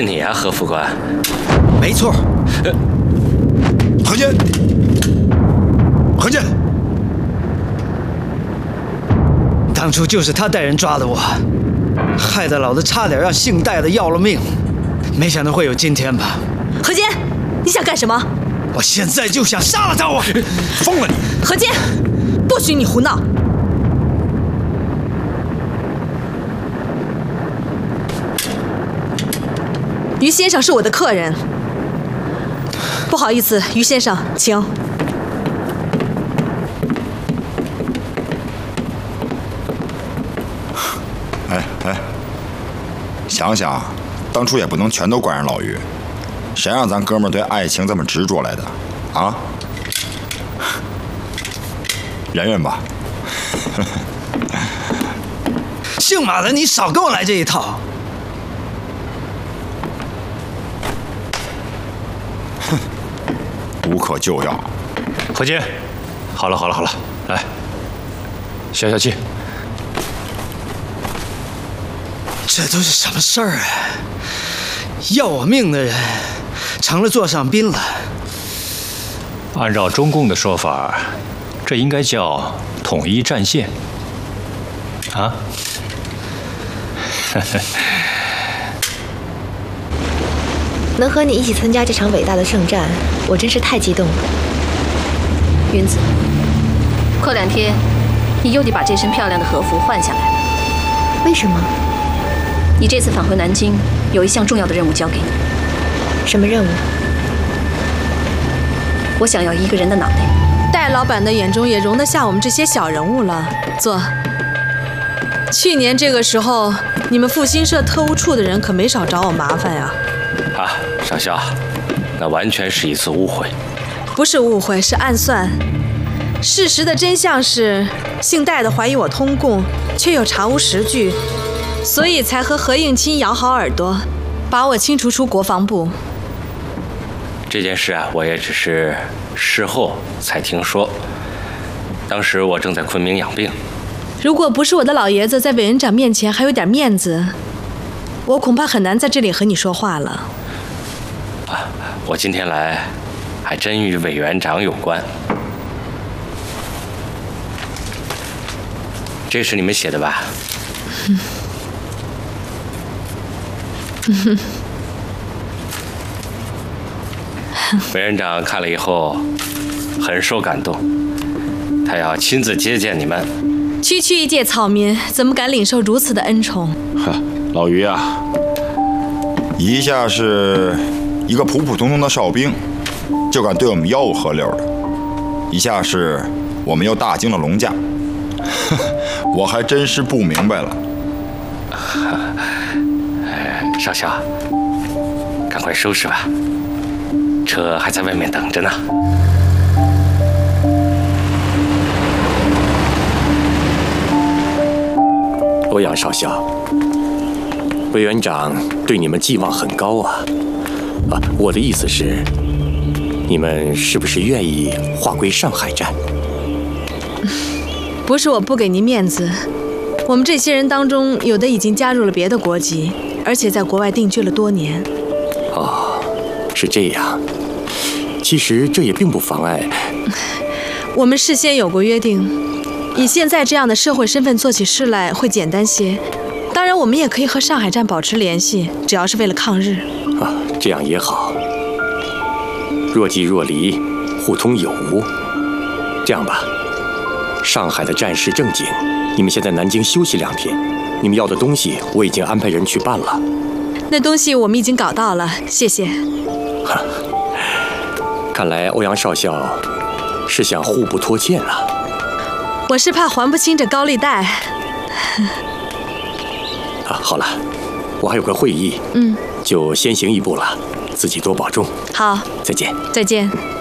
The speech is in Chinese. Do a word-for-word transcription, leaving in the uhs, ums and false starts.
你呀、啊，何副官。 没错。呃，何健，何健，当初就是他带人抓的我，害得老子差点让姓戴的要了命，没想到会有今天吧。 何健，你想干什么？ 我现在就想杀了他！我疯了你！ 何健，不许你胡闹！于先生是我的客人，不好意思，于先生，请。 哎哎，想想，当初也不能全都怪人老于，谁让咱哥们儿对爱情这么执着来的啊？忍忍吧。 姓马的，你少跟我来这一套。 哼，无可救药。 何健，好了好了好了，来，消消气。 这都是什么事儿啊？要我命的人成了座上宾了。 按照中共的说法，这应该叫统一战线啊。 能和你一起参加这场伟大的圣战，我真是太激动了。 云子，过两天你又得把这身漂亮的和服换下来。 为什么？ 你这次返回南京，有一项重要的任务交给你。 什么任务？ 我想要一个人的脑袋。 戴老板的眼中也容得下我们这些小人物了。坐。去年这个时候，你们复兴社特务处的人可没少找我麻烦呀。 啊，少校，那完全是一次误会。 不是误会，是暗算。事实的真相是，姓戴的怀疑我通共，却又查无实据，所以才和何应钦咬好耳朵，把我清除出国防部。 这件事啊，我也只是事后才听说。当时我正在昆明养病。 如果不是我的老爷子在委员长面前还有点面子，我恐怕很难在这里和你说话了。 啊，我今天来，还真与委员长有关。这是你们写的吧？ 嗯嗯委员长看了以后，很受感动，他要亲自接见你们。 区区一介草民，怎么敢领受如此的恩宠？ 呵，老于啊，一下是一个普普通通的哨兵，就敢对我们吆五喝六的；一下是我们又大惊了龙驾，我还真是不明白了。 哎，少校，赶快收拾吧，车还在外面等着呢。 欧阳少校，委员长对你们寄望很高啊！啊，我的意思是，你们是不是愿意划归上海站？ 不是我不给您面子，我们这些人当中，有的已经加入了别的国籍，而且在国外定居了多年。 哦，是这样。其实这也并不妨碍。 我们事先有过约定。以现在这样的社会身份做起事来会简单些，当然我们也可以和上海站保持联系，只要是为了抗日。 啊，这样也好。若即若离，互通有无。这样吧，上海的战事正紧，你们先在南京休息两天。你们要的东西我已经安排人去办了。 那东西我们已经搞到了，谢谢。 哈，看来欧阳少校是想互不拖欠啊。 我是怕还不清这高利贷。 啊，好了，我还有个会议， 嗯， 就先行一步了，自己多保重。 好， 再见。 再见。